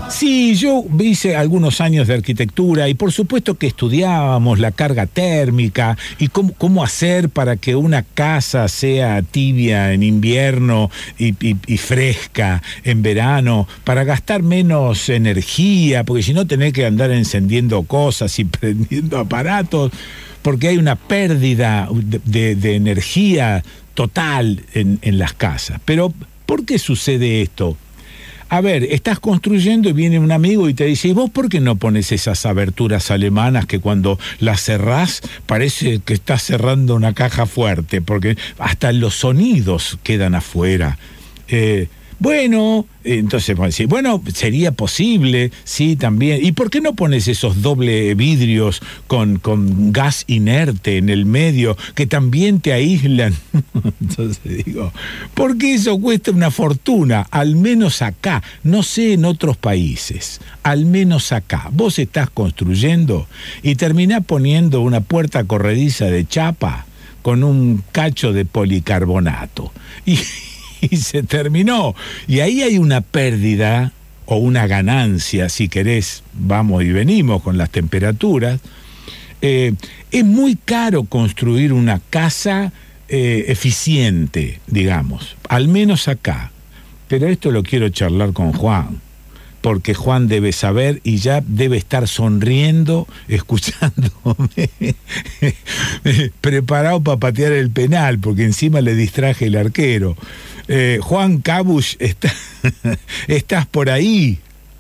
Sí, yo hice algunos años de arquitectura y por supuesto que estudiábamos la carga térmica y cómo hacer para que una casa sea tibia en invierno y fresca en verano, para gastar menos energía, porque si no tenés que andar encendiendo cosas y prendiendo aparatos, porque hay una pérdida de energía total en las casas. Pero, ¿por qué sucede esto? A ver, estás construyendo y viene un amigo y te dice, ¿y vos por qué no pones esas aberturas alemanas que cuando las cerrás parece que estás cerrando una caja fuerte? Porque hasta los sonidos quedan afuera. Bueno, entonces vamos a decir, bueno, sería posible, sí, también. ¿Y por qué no pones esos doble vidrios con gas inerte en el medio que también te aíslan? Entonces digo, porque eso cuesta una fortuna, al menos acá, no sé en otros países, al menos acá. Vos estás construyendo y terminás poniendo una puerta corrediza de chapa con un cacho de policarbonato. Y se terminó. Y ahí hay una pérdida o una ganancia, si querés, vamos y venimos con las temperaturas. Es muy caro construir una casa eficiente, digamos, al menos acá. Pero esto lo quiero charlar con Juan, porque Juan debe saber y ya debe estar sonriendo, escuchándome, preparado para patear el penal, porque encima le distraje el arquero. Juan Cabuch, ¿estás por ahí?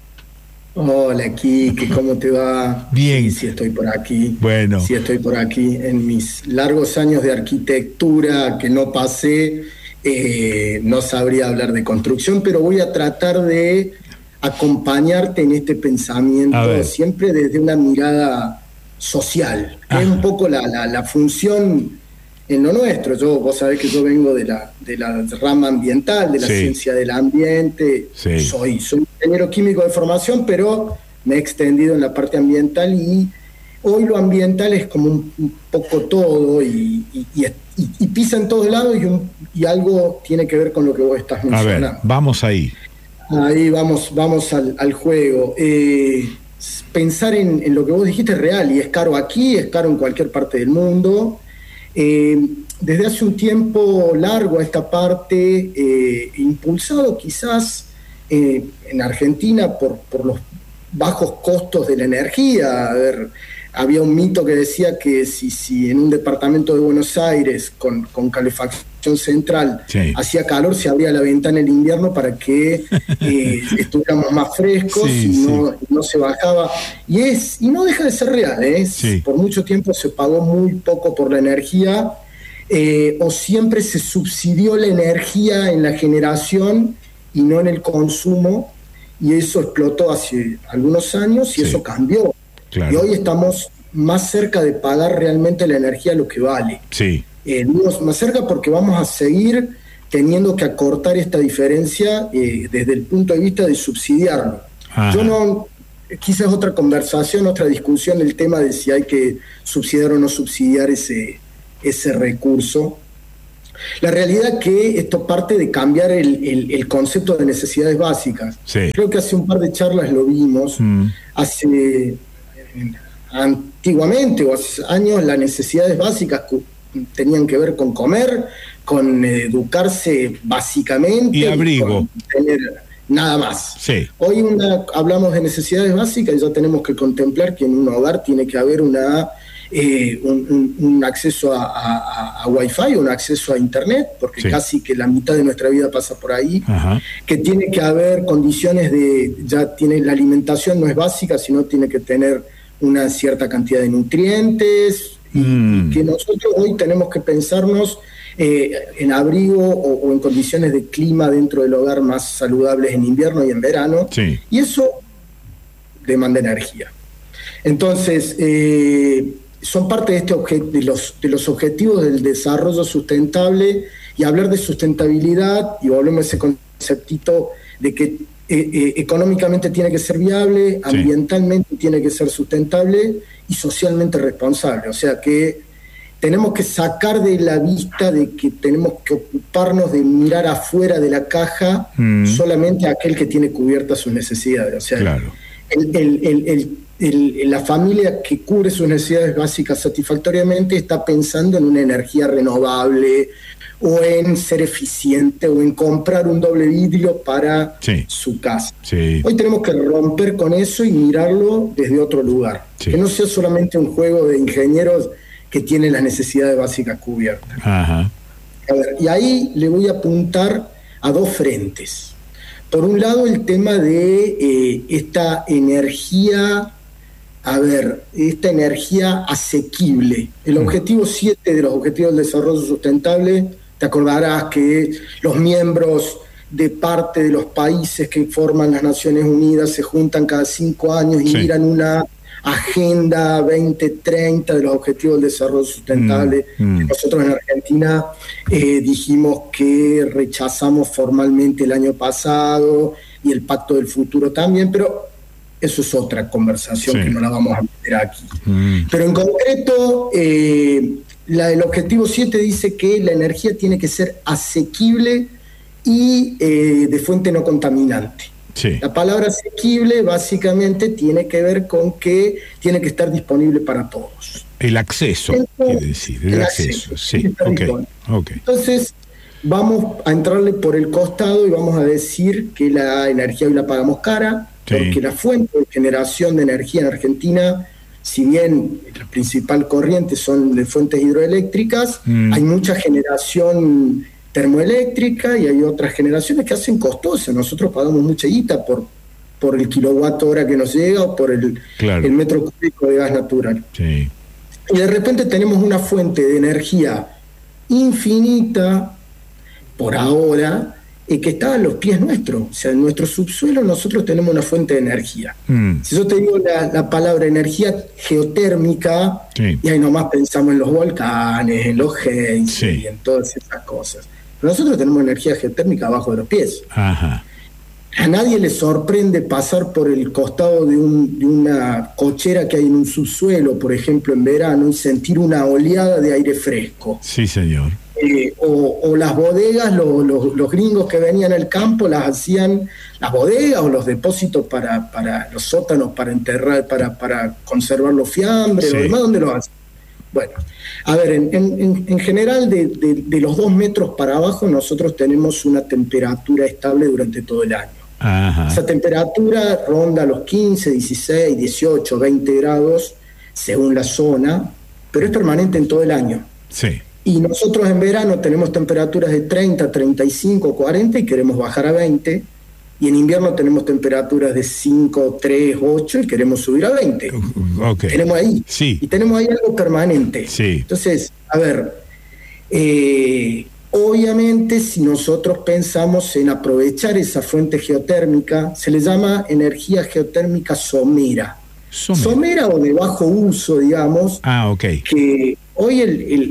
Hola, Kike, ¿cómo te va? Bien. Sí, estoy por aquí. Bueno. Sí, estoy por aquí. En mis largos años de arquitectura que no pasé, no sabría hablar de construcción, pero voy a tratar de acompañarte en este pensamiento, siempre desde una mirada social, que es un poco la función en lo nuestro. Vos sabés que yo vengo de la rama ambiental, de la ciencia del ambiente. Sí. Soy ingeniero químico de formación, pero me he extendido en la parte ambiental y hoy lo ambiental es como un poco todo y pisa en todos lados y algo tiene que ver con lo que vos estás mencionando. A ver, vamos ahí. Ahí vamos al juego. Pensar en lo que vos dijiste es real y es caro aquí, es caro en cualquier parte del mundo. Desde hace un tiempo largo a esta parte, impulsado quizás en Argentina por los bajos costos de la energía. A ver, había un mito que decía que si en un departamento de Buenos Aires con calefacción central hacía calor, se abría la ventana en el invierno para que estuviéramos más frescos y no se bajaba. Y no deja de ser real, por mucho tiempo se pagó muy poco por la energía, o siempre se subsidió la energía en la generación y no en el consumo, y eso explotó hace algunos años y eso cambió. Claro. Y hoy estamos más cerca de pagar realmente la energía lo que vale. Sí. Más cerca porque vamos a seguir teniendo que acortar esta diferencia desde el punto de vista de subsidiarlo. Ajá. Yo no, quizás otra conversación, otra discusión, el tema de si hay que subsidiar o no subsidiar ese recurso. La realidad es que esto parte de cambiar el concepto de necesidades básicas. Sí. Creo que hace un par de charlas lo vimos. Antiguamente o hace años las necesidades básicas tenían que ver con comer, con educarse básicamente y abrigo, con tener nada más. Sí. Hoy hablamos de necesidades básicas y ya tenemos que contemplar que en un hogar tiene que haber un acceso a Wi-Fi, un acceso a Internet, porque casi que la mitad de nuestra vida pasa por ahí. Ajá. Que tiene que haber condiciones la alimentación no es básica, sino tiene que tener una cierta cantidad de nutrientes, y que nosotros hoy tenemos que pensarnos en abrigo o en condiciones de clima dentro del hogar más saludables en invierno y en verano, y eso demanda energía. Entonces, son parte de los objetivos del desarrollo sustentable, y hablar de sustentabilidad, y volvemos a ese conceptito de que económicamente tiene que ser viable, ambientalmente tiene que ser sustentable y socialmente responsable. O sea que tenemos que sacar de la vista de que tenemos que ocuparnos de mirar afuera de la caja solamente a aquel que tiene cubiertas sus necesidades. O sea, claro. La familia que cubre sus necesidades básicas satisfactoriamente está pensando en una energía renovable o en ser eficiente o en comprar un doble vidrio para su casa. Sí. Hoy tenemos que romper con eso y mirarlo desde otro lugar. Sí. Que no sea solamente un juego de ingenieros que tienen las necesidades básicas cubiertas. Ajá. A ver, y ahí le voy a apuntar a dos frentes. Por un lado, el tema de esta energía, esta energía asequible. El objetivo 7 de los Objetivos del Desarrollo Sustentable, te acordarás que los miembros de parte de los países que forman las Naciones Unidas se juntan cada 5 años y miran una Agenda 2030 de los Objetivos del Desarrollo Sustentable. Nosotros en Argentina dijimos que rechazamos formalmente el año pasado y el Pacto del Futuro también, pero eso es otra conversación que no la vamos a meter aquí. Pero en concreto, el objetivo 7 dice que la energía tiene que ser asequible y de fuente no contaminante. Sí. La palabra asequible básicamente tiene que ver con que tiene que estar disponible para todos. El acceso, quiere decir, el acceso. Sí, okay. Entonces, vamos a entrarle por el costado y vamos a decir que la energía hoy la pagamos cara, porque la fuente de generación de energía en Argentina, si bien la principal corriente son de fuentes hidroeléctricas, hay mucha generación termoeléctrica y hay otras generaciones que hacen costosas. Nosotros pagamos mucha guita por el kilowatt hora que nos llega o por el metro cúbico de gas natural. Sí. Y de repente tenemos una fuente de energía infinita, por ahora, que está a los pies nuestros. O sea, en nuestro subsuelo nosotros tenemos una fuente de energía. Si yo te digo la palabra energía geotérmica, y ahí nomás pensamos en los volcanes, en los geysers y en todas esas cosas. Pero nosotros tenemos energía geotérmica abajo de los pies. Ajá. A nadie le sorprende pasar por el costado de una cochera que hay en un subsuelo, por ejemplo, en verano, y sentir una oleada de aire fresco. Sí, señor. O las bodegas, los gringos que venían al campo las hacían, las bodegas o los depósitos para los sótanos para enterrar, para conservar los fiambres, o demás, ¿dónde lo hacen? Bueno, a ver, en general de los 2 metros para abajo nosotros tenemos una temperatura estable durante todo el año. Ajá. Esa temperatura ronda los 15, 16, 18, 20 grados según la zona, pero es permanente en todo el año. Sí. Y nosotros en verano tenemos temperaturas de 30, 35, 40 y queremos bajar a 20. Y en invierno tenemos temperaturas de 5, 3, 8 y queremos subir a 20. Okay. Tenemos ahí. Sí. Y tenemos ahí algo permanente. Sí. Entonces, a ver, obviamente si nosotros pensamos en aprovechar esa fuente geotérmica, se le llama energía geotérmica somera. Somera o de bajo uso, digamos. Ah, ok. Que hoy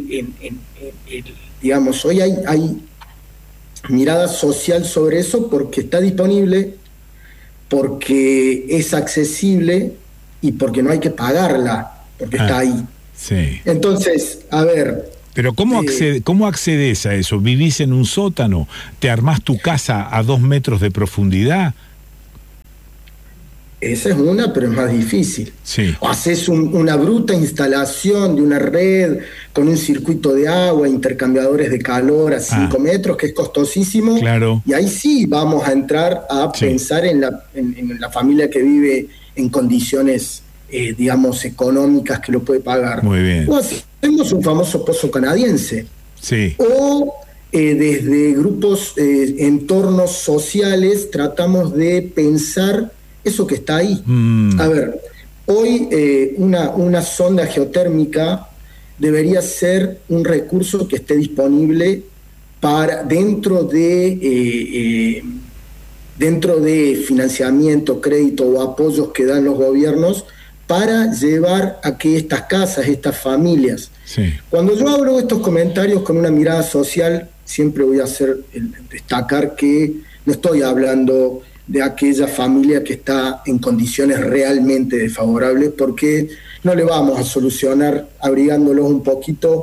digamos, hoy hay mirada social sobre eso porque está disponible, porque es accesible y porque no hay que pagarla, porque está ahí. Sí. Entonces, a ver... Pero ¿cómo accedes a eso? ¿Vivís en un sótano? ¿Te armás tu casa a 2 metros de profundidad? Esa es una, pero es más difícil. Sí. O haces una bruta instalación de una red con un circuito de agua, intercambiadores de calor a 5 metros, que es costosísimo. Claro. Y ahí sí vamos a entrar a pensar en la familia que vive en condiciones, digamos, económicas que lo puede pagar. Muy bien. O hacemos un famoso pozo canadiense. Sí. O desde grupos, entornos sociales, tratamos de pensar eso que está ahí. A ver, hoy una sonda geotérmica debería ser un recurso que esté disponible para dentro de financiamiento, crédito o apoyos que dan los gobiernos para llevar a que estas casas, estas familias... Cuando yo hablo estos comentarios con una mirada social, siempre voy a destacar que no estoy hablando de aquella familia que está en condiciones realmente desfavorables, porque no le vamos a solucionar abrigándolos un poquito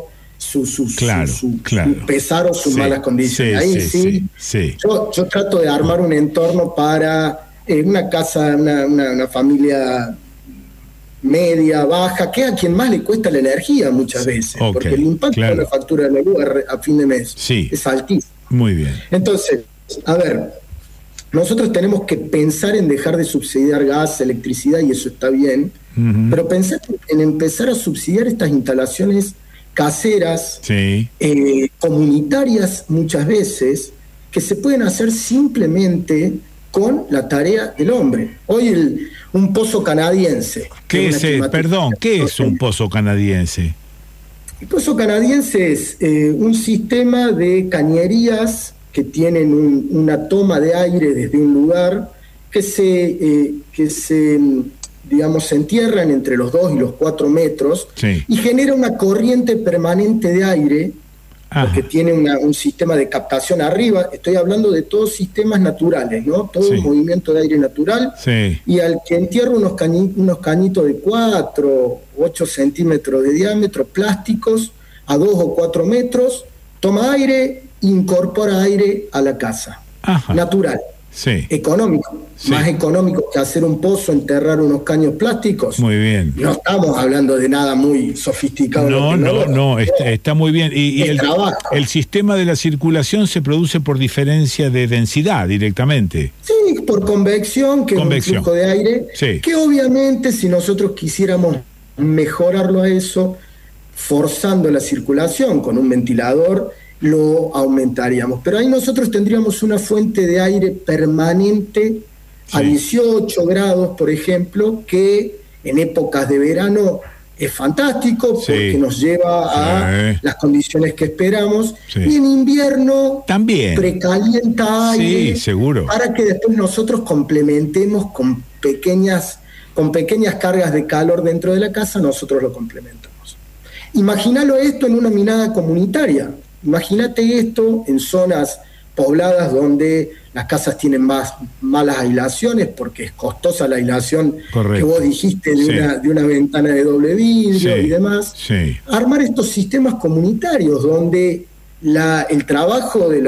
claro. su pesar o sus malas condiciones. Ahí sí. Yo trato de armar un entorno para una casa, una familia media, baja, que es a quien más le cuesta la energía muchas veces, porque el impacto de la factura de la luz a fin de mes es altísimo. Muy bien. Entonces, a ver, nosotros tenemos que pensar en dejar de subsidiar gas, electricidad, y eso está bien, pero pensar en empezar a subsidiar estas instalaciones caseras, comunitarias muchas veces, que se pueden hacer simplemente con la tarea del hombre. Hoy un pozo canadiense. ¿Qué es un pozo canadiense? El pozo canadiense es un sistema de cañerías que tienen una toma de aire desde un lugar que se entierran entre los 2 y los 4 metros y genera una corriente permanente de aire. Porque tiene un sistema de captación arriba. Estoy hablando de todos sistemas naturales, ¿no? Todo un movimiento de aire natural. Y al que entierra unos cañitos de 4, 8 centímetros de diámetro, plásticos, a 2 o 4 metros, toma aire, incorpora aire a la casa. Natural. Económico. Más económico que hacer un pozo, enterrar unos caños plásticos. Muy bien. No estamos hablando de nada muy sofisticado. No, está muy bien. Y el sistema de la circulación se produce por diferencia de densidad directamente. Sí, por convección, que es un flujo de aire, que obviamente si nosotros quisiéramos mejorarlo a eso, forzando la circulación con un ventilador, lo aumentaríamos. Pero ahí nosotros tendríamos una fuente de aire permanente a 18 grados, por ejemplo, que en épocas de verano es fantástico porque nos lleva a las condiciones que esperamos, y en invierno también precalienta aire para que después nosotros complementemos con pequeñas cargas de calor dentro de la casa. Nosotros lo complementamos. Imagínalo esto en una minada comunitaria. Imagínate esto en zonas pobladas donde las casas tienen más malas aislaciones, porque es costosa la aislación que vos dijiste de una ventana de doble vidrio y demás. Armar estos sistemas comunitarios donde el trabajo de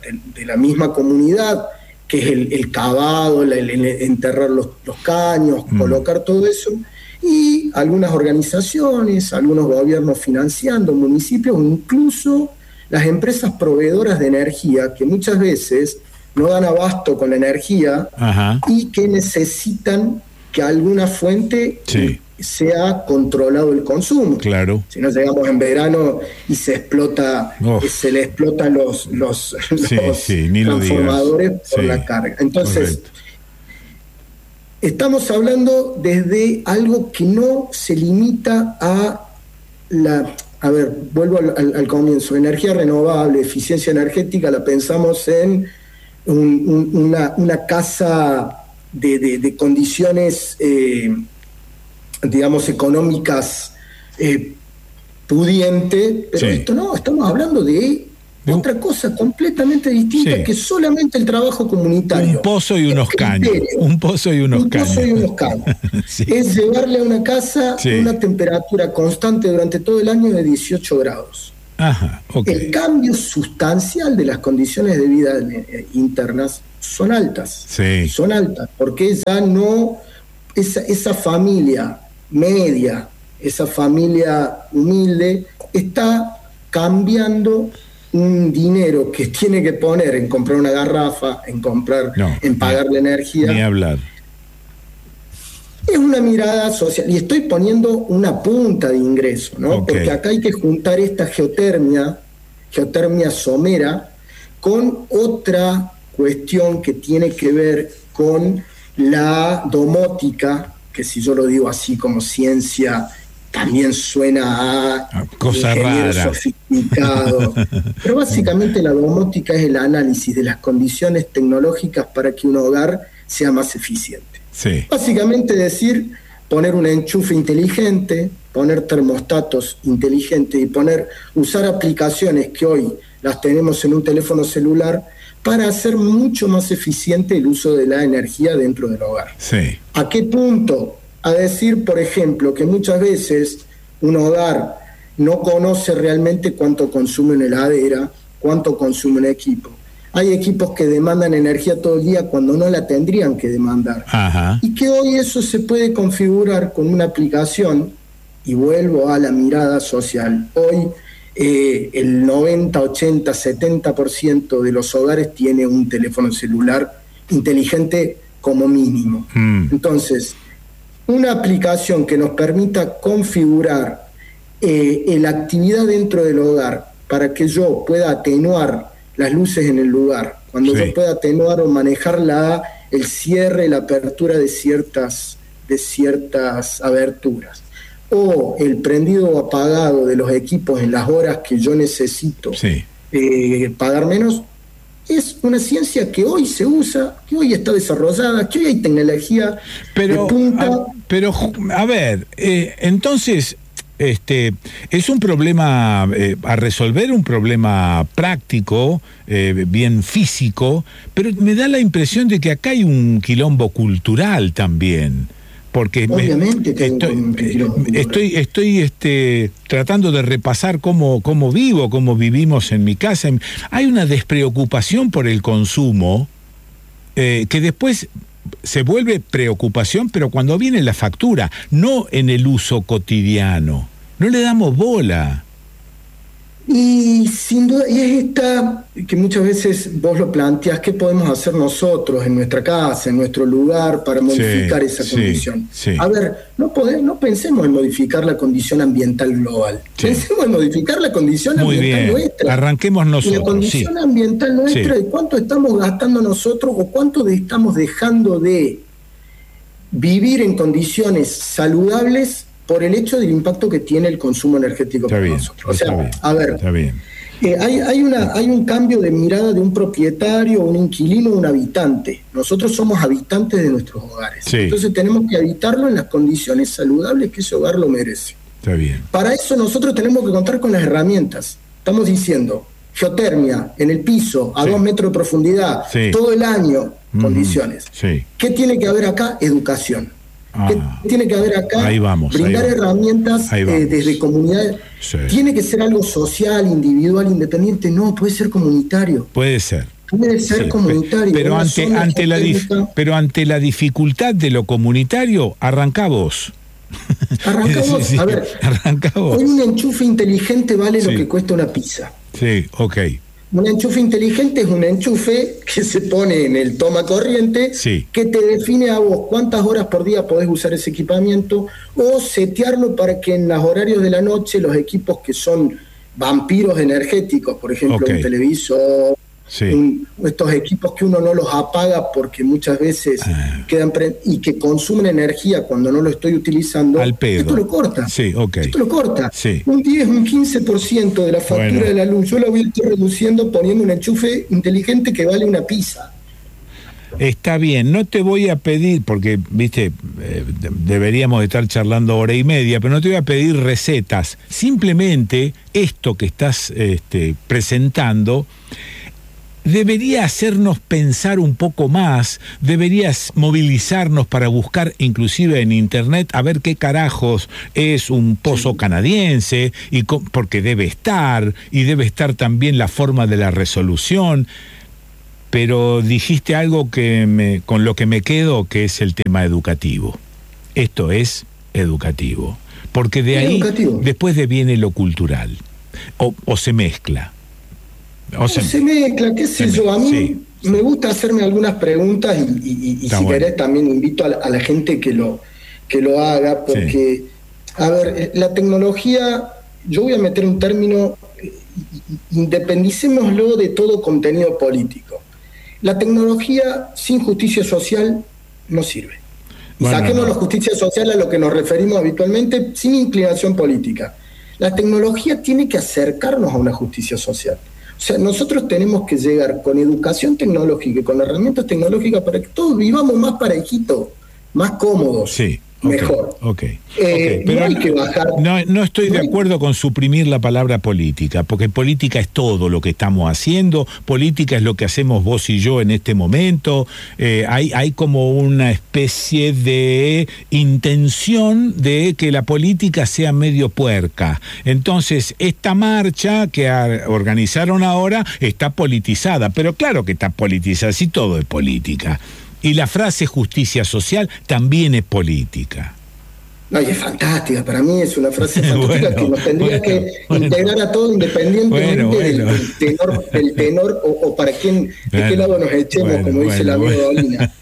la misma comunidad, que es el cavado, el enterrar los caños, colocar todo eso, y algunas organizaciones, algunos gobiernos financiando, municipios, incluso las empresas proveedoras de energía, que muchas veces no dan abasto con la energía y que necesitan que alguna fuente sea controlado el consumo. Claro. Si no, llegamos en verano y se le explotan los transformadores por la carga. Entonces, estamos hablando desde algo que no se limita a vuelvo al comienzo. Energía renovable, eficiencia energética, la pensamos en una casa de condiciones, económicas pudiente, pero esto no, estamos hablando de otra cosa completamente distinta, que solamente el trabajo comunitario. Un pozo y unos caños. Es llevarle a una casa una temperatura constante durante todo el año de 18 grados. El cambio sustancial de las condiciones de vida internas son altas. Son altas, porque ya no, esa familia media, esa familia humilde, está cambiando un dinero que tiene que poner en comprar una garrafa, en pagar la energía. Ni hablar. Es una mirada social, y estoy poniendo una punta de ingreso, ¿no? Porque acá hay que juntar esta geotermia somera, con otra cuestión que tiene que ver con la domótica, que si yo lo digo así como ciencia, también suena a cosa rara, sofisticado. Pero básicamente la domótica es el análisis de las condiciones tecnológicas para que un hogar sea más eficiente. Básicamente decir, poner un enchufe inteligente, poner termostatos inteligentes y usar aplicaciones que hoy las tenemos en un teléfono celular para hacer mucho más eficiente el uso de la energía dentro del hogar. ¿A qué punto? A decir, por ejemplo, que muchas veces un hogar no conoce realmente cuánto consume una heladera, cuánto consume un equipo. Hay equipos que demandan energía todo el día cuando no la tendrían que demandar. Ajá. Y que hoy eso se puede configurar con una aplicación, y vuelvo a la mirada social. Hoy el 90, 80, 70% de los hogares tiene un teléfono celular inteligente como mínimo. Entonces, una aplicación que nos permita configurar la actividad dentro del hogar para que yo pueda atenuar las luces en el lugar, cuando yo pueda atenuar o manejar el cierre, la apertura de ciertas aberturas, o el prendido o apagado de los equipos en las horas que yo necesito pagar menos, es una ciencia que hoy se usa, que hoy está desarrollada, que hoy hay tecnología de punta. Pero, a ver, entonces... es un problema a resolver, un problema práctico, bien físico, pero me da la impresión de que acá hay un quilombo cultural también. Porque obviamente estoy tratando de repasar cómo vivo, cómo vivimos en mi casa. Hay una despreocupación por el consumo que después se vuelve preocupación, pero cuando viene la factura, no en el uso cotidiano. No le damos bola. Y sin duda, y es esta que muchas veces vos lo planteás, ¿qué podemos hacer nosotros en nuestra casa, en nuestro lugar, para modificar esa condición? A ver, no pensemos en modificar la condición ambiental global. Pensemos en modificar la condición ambiental nuestra. Arranquemos nosotros. Y la condición ambiental nuestra, de cuánto estamos gastando nosotros o cuánto estamos dejando de vivir en condiciones saludables por el hecho del impacto que tiene el consumo energético para nosotros. O sea, a ver, hay un cambio de mirada de un propietario, un inquilino, un habitante. Nosotros somos habitantes de nuestros hogares. Entonces tenemos que habitarlo en las condiciones saludables que ese hogar lo merece. Para eso nosotros tenemos que contar con las herramientas. Estamos diciendo, geotermia, en el piso, a 2 metros de profundidad, todo el año, condiciones. ¿Qué tiene que haber acá? Educación. ¿Qué tiene que haber acá? Brindar herramientas desde comunidades. ¿Tiene que ser algo social, individual, independiente? No, puede ser comunitario. Puede ser comunitario. Pero ante la dificultad de lo comunitario, arranca vos. A ver, hoy un enchufe inteligente vale lo que cuesta una pizza. Un enchufe inteligente es un enchufe que se pone en el toma corriente, que te define a vos cuántas horas por día podés usar ese equipamiento, o setearlo para que en los horarios de la noche los equipos que son vampiros energéticos, por ejemplo un televisor, estos equipos que uno no los apaga porque muchas veces quedan y que consumen energía cuando no lo estoy utilizando, esto lo corta. Esto lo corta. Un 10, un 15% de la factura de la luz, yo la voy a estar reduciendo poniendo un enchufe inteligente que vale una pizza. Está bien, no te voy a pedir, porque, viste, deberíamos estar charlando hora y media, pero no te voy a pedir recetas. Simplemente esto que estás presentando debería hacernos pensar un poco más, deberías movilizarnos para buscar inclusive en internet a ver qué carajos es un pozo canadiense, porque debe estar, y debe estar también la forma de la resolución. Pero dijiste algo con lo que me quedo, que es el tema educativo. Esto es educativo, porque de ahí después viene lo cultural, o se mezcla. Se mezcla, qué sé yo, a mí me gusta hacerme algunas preguntas y si querés también invito a la gente que lo haga, porque, a ver, la tecnología, yo voy a meter un término, independicémoslo de todo contenido político. La tecnología sin justicia social no sirve. Saquemos la justicia social a lo que nos referimos habitualmente, sin inclinación política. La tecnología tiene que acercarnos a una justicia social. O sea, nosotros tenemos que llegar con educación tecnológica y con herramientas tecnológicas para que todos vivamos más parejitos, más cómodos. mejor. Pero no hay que bajar. No estoy de acuerdo con suprimir la palabra política, porque política es todo lo que estamos haciendo, política es lo que hacemos vos y yo en este momento. Hay como una especie de intención de que la política sea medio puerca. Entonces, esta marcha que organizaron ahora está politizada, pero claro que está politizada, si todo es política. Y la frase justicia social también es política. No, y es fantástica, para mí es una frase fantástica que nos tendría que integrar a todos independientemente del tenor o para quién, de qué lado nos echemos, como dice el amigo Dolina.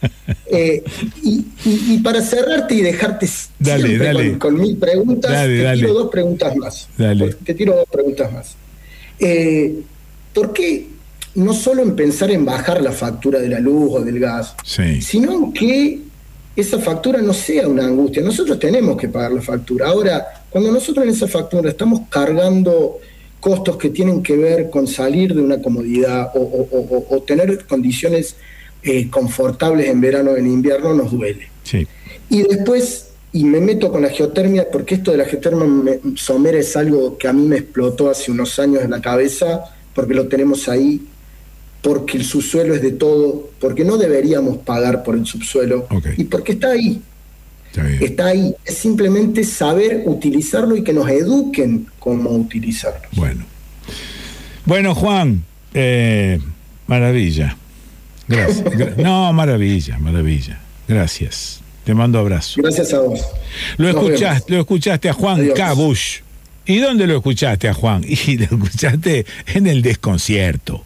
Y para cerrarte y dejarte siempre con 1000 preguntas, tiro 2 preguntas más. Te tiro 2 preguntas más. ¿Por qué no solo en pensar en bajar la factura de la luz o del gas, sino en que esa factura no sea una angustia? Nosotros tenemos que pagar la factura. Ahora, cuando nosotros en esa factura estamos cargando costos que tienen que ver con salir de una comodidad o tener condiciones confortables en verano o en invierno, nos duele. Y después, y me meto con la geotermia, porque esto de la geotermia somera es algo que a mí me explotó hace unos años en la cabeza, porque lo tenemos ahí, porque el subsuelo es de todo, porque no deberíamos pagar por el subsuelo, y porque está ahí. Está ahí. Es simplemente saber utilizarlo y que nos eduquen cómo utilizarlo. Bueno, Juan, maravilla. Gracias. No, maravilla. Gracias. Te mando abrazo. Gracias a vos. Lo escuchaste a Juan K. Bush. ¿Y dónde lo escuchaste a Juan? Y lo escuchaste en el desconcierto.